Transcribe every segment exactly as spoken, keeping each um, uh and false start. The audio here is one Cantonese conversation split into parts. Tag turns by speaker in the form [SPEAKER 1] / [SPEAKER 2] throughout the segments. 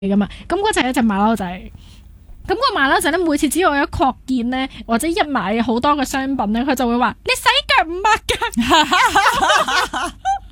[SPEAKER 1] 噶嘛，咁嗰就係一隻馬騮仔。咁個馬騮仔咧，每次只要我一擴建咧，或者一買好多嘅商品咧，佢就會話：你洗腳唔抹腳。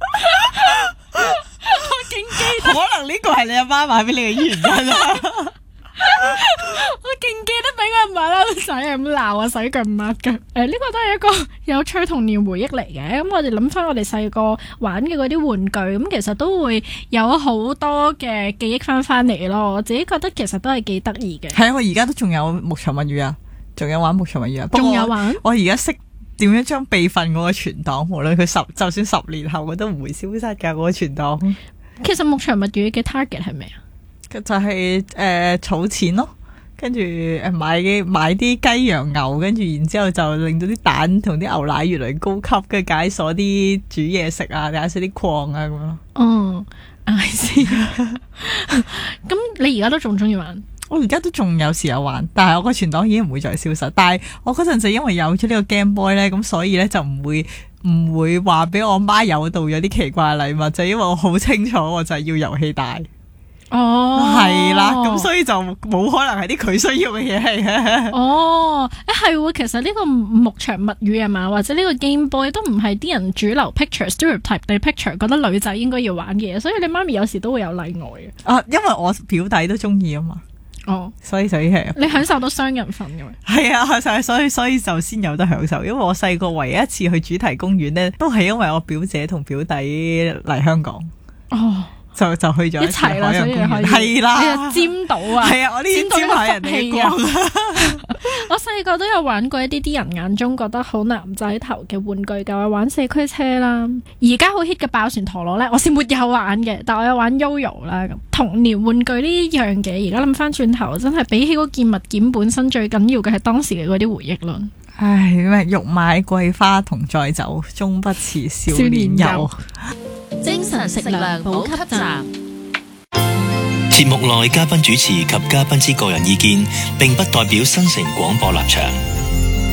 [SPEAKER 1] 我勁記得，
[SPEAKER 2] 可能呢個係你阿媽買俾你嘅原因啊！
[SPEAKER 1] 我勁記得俾個馬騮仔咁鬧我洗腳唔抹腳。誒、呃，呢、這個都係一個有趣童年回憶嚟嘅。咁我哋諗翻我哋細個玩嘅嗰啲玩具，咁其實都會有好多嘅記憶翻翻嚟咯。我自己覺得其實都係幾得意嘅。
[SPEAKER 2] 係啊，我而家都仲有牧場物語啊，仲有玩牧場物語啊。
[SPEAKER 1] 仲有玩？
[SPEAKER 2] 我而家識點樣將備份我嘅存檔，無論佢十就算十年後，我都唔會消失噶。我嘅存檔。
[SPEAKER 1] 其實牧場物語嘅 target 係咩啊？
[SPEAKER 2] 就係誒儲錢咯，跟住誒買啲買啲雞羊牛，跟住然之後就令到啲蛋同啲牛奶越嚟越高級，跟住解鎖啲煮嘢食啊，解鎖啲礦啊咁咯。
[SPEAKER 1] 哦，I see。咁你而家都仲中意玩？
[SPEAKER 2] 我而家都仲有時候玩，但係我個存檔已經唔會再消失。但係我嗰陣就因為有咗呢個 Game Boy 咧，咁所以咧就唔會唔會話俾我媽誘導有啲奇怪嘅禮物，就因為我好清楚我就係要遊戲帶。
[SPEAKER 1] 哦，
[SPEAKER 2] 係啦，咁所以就冇可能係啲佢需要嘅嘢嚟嘅。
[SPEAKER 1] 哦，誒係喎，其實呢個牧場物語啊嘛，或者呢個 Game Boy 都唔係啲人主流 picture stereotype 嘅 picture，覺得女仔應該要玩嘅嘢，所以你媽咪有時都會有例外嘅。
[SPEAKER 2] 啊，因為我表弟都中意啊嘛。
[SPEAKER 1] 哦，
[SPEAKER 2] 所以就係
[SPEAKER 1] 你享受到雙人份嘅咩？
[SPEAKER 2] 係啊，就係所以所以就先有得享受。因為我細個唯一一次去主題公園呢，都係因為我表姐同表弟嚟香港。哦。就就去咗
[SPEAKER 1] 一齊啦，所以可以
[SPEAKER 2] 係啦，
[SPEAKER 1] 沾到啊！
[SPEAKER 2] 係啊，我呢啲沾下人哋嘅光。
[SPEAKER 1] 我細個都有玩過一啲啲人眼中覺得好男仔頭嘅玩具，就係玩四驅車啦。而家好 hit 嘅爆旋陀螺咧，我是沒有玩嘅，但我有玩 Yoyo 啦。咁童年玩具呢樣嘢，而家諗翻轉頭，真係比起嗰件物件本身，最緊要嘅係當時嘅嗰啲回憶咯。
[SPEAKER 2] 唉，咩欲買桂花同載酒，終不似少年遊。
[SPEAKER 3] 精神食糧補給站。
[SPEAKER 4] 節目內嘉賓主持及嘉賓之個人意見，並不代表新城廣播立場。